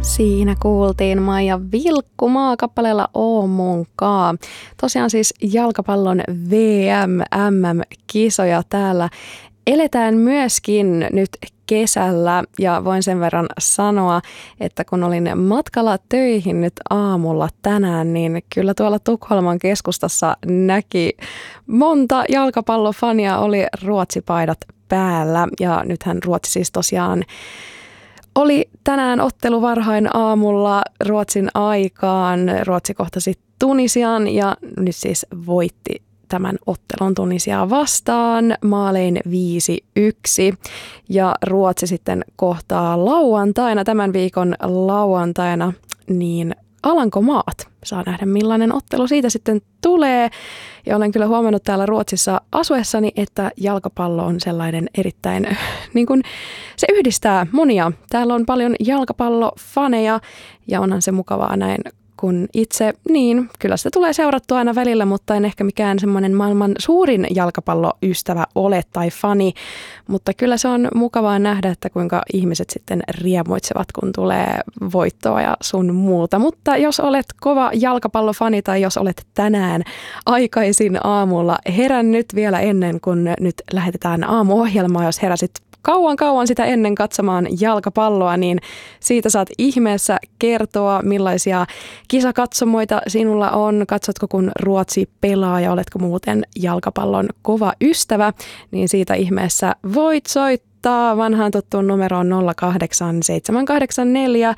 Siinä kuultiin Maija Vilkkumaa kappaleella Oomunkaa. Tosiaan siis jalkapallon MM-kisoja täällä eletään myöskin nyt kesällä ja voin sen verran sanoa, että kun olin matkalla töihin nyt aamulla tänään, niin kyllä tuolla Tukholman keskustassa näki monta jalkapallofania, oli Ruotsi-paidat päällä ja nythän Ruotsi siis tosiaan oli tänään ottelu varhain aamulla Ruotsin aikaan. Ruotsi kohtasi Tunisian ja nyt siis voitti tämän ottelun Tunisiaa vastaan maalein 5-1. Ja Ruotsi sitten kohtaa lauantaina, tämän viikon lauantaina, niin Alankomaat. Saa nähdä millainen ottelu siitä sitten tulee. Ja olen kyllä huomannut täällä Ruotsissa asuessani, että jalkapallo on sellainen erittäin, niin kuin se yhdistää monia. Täällä on paljon jalkapallofaneja ja onhan se mukavaa näin, kun itse, niin kyllä sitä tulee seurattua aina välillä, mutta en ehkä mikään semmoinen maailman suurin jalkapalloystävä ole tai fani. Mutta kyllä se on mukavaa nähdä, että kuinka ihmiset sitten riemuitsevat, kun tulee voittoa ja sun muuta. Mutta jos olet kova jalkapallofani tai jos olet tänään aikaisin aamulla herännyt vielä ennen kuin nyt lähetetään aamuohjelmaa, jos heräsit kauan sitä ennen katsomaan jalkapalloa, niin siitä saat ihmeessä kertoa, millaisia kisakatsomoita sinulla on. Katsotko, kun Ruotsi pelaa ja oletko muuten jalkapallon kova ystävä, niin siitä ihmeessä voit soittaa vanhaan tuttuun numeroon 08 784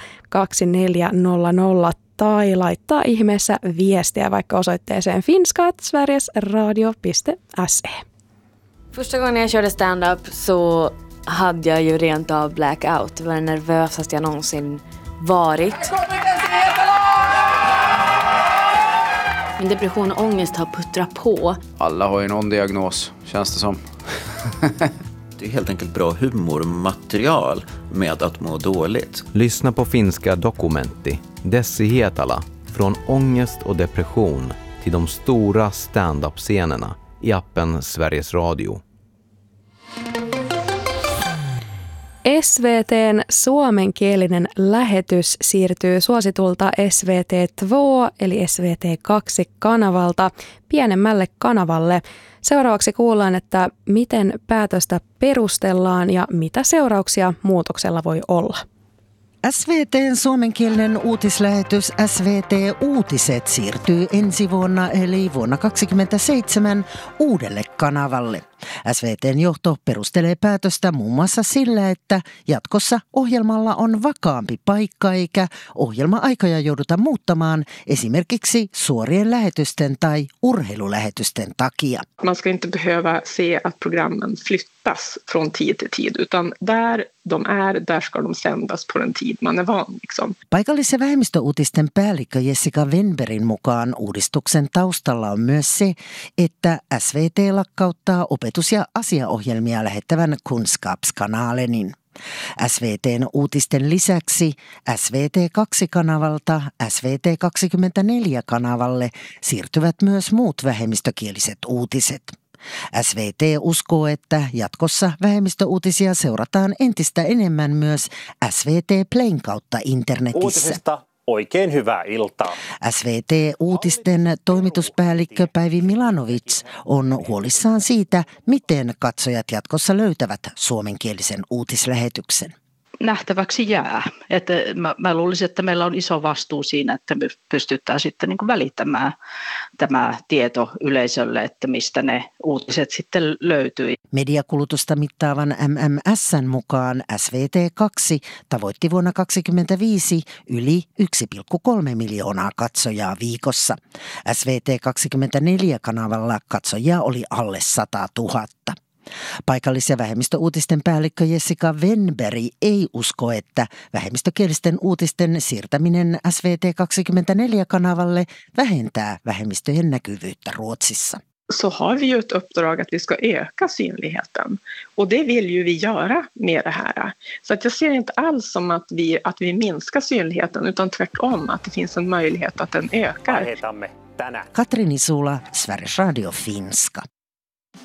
2400 tai laittaa ihmeessä viestiä vaikka osoitteeseen finska@sverigesradio.se. Första gången jag körde stand-up så hade jag ju rent av blackout. Det var det nervösaste jag någonsin varit. Min depression och ångest har puttrat på. Alla har ju någon diagnos, känns det som. Det är helt enkelt bra humormaterial med att må dåligt. Lyssna på finska Dokumentti, Dessi Hietala, från ångest och depression till de stora stand-up-scenerna i appen Sveriges Radio. SVT:n suomenkielinen lähetys siirtyy suositulta SVT2 eli SVT2-kanavalta pienemmälle kanavalle. Seuraavaksi kuullaan, että miten päätöstä perustellaan ja mitä seurauksia muutoksella voi olla. SVT:n suomenkielinen uutislähetys SVT Uutiset siirtyy ensi vuonna eli vuonna 2027 uudelle kanavalle. SVT:n johto perustelee päätöstä muun muassa sillä, että jatkossa ohjelmalla on vakaampi paikka eikä ohjelma-aikoja jouduta muuttamaan esimerkiksi suorien lähetysten tai urheilulähetysten takia. Man ska inte behöva se att programmen flyttas från tid till tid, utan där de är, där ska de sändas på den tid man är van. Liksom. Paikallis- ja vähemmistöuutisten päällikkö Jessica Wenbergin mukaan uudistuksen taustalla on myös se, että SVT lakkauttaa opetus- ja asiaohjelmia lähettävän Kunskapskanalenin. SVT:n uutisten lisäksi SVT2-kanavalta SVT24-kanavalle siirtyvät myös muut vähemmistökieliset uutiset. SVT uskoo, että jatkossa vähemmistöuutisia seurataan entistä enemmän myös SVT Playn kautta internetissä. Uutisista oikein hyvää iltaa. SVT-uutisten toimituspäällikkö Päivi Milanovic on huolissaan siitä, miten katsojat jatkossa löytävät suomenkielisen uutislähetyksen. Nähtäväksi jää. Että mä luulisin, että meillä on iso vastuu siinä, että me pystytään sitten niin kuin välittämään tämä tieto yleisölle, että mistä ne uutiset sitten löytyy. Mediakulutusta mittaavan MMS:n mukaan SVT2 tavoitti vuonna 2025 yli 1,3 miljoonaa katsojaa viikossa. SVT24-kanavalla katsojia oli alle 100 000. Paikallis- ja vähemmistöuutisten päällikkö Jessica Wenberg ei usko, että vähemmistökielisten uutisten siirtäminen SVT24-kanavalle vähentää vähemmistöjen näkyvyyttä Ruotsissa. Så har vi ju ett uppdrag att vi ska öka synligheten. Och det vill ju vi göra med det här. Så att jag ser inte alls som att vi minskar synligheten, utan tvärtom att det finns en möjlighet att den ökar. Katri Nisula, Sveriges Radio Finska.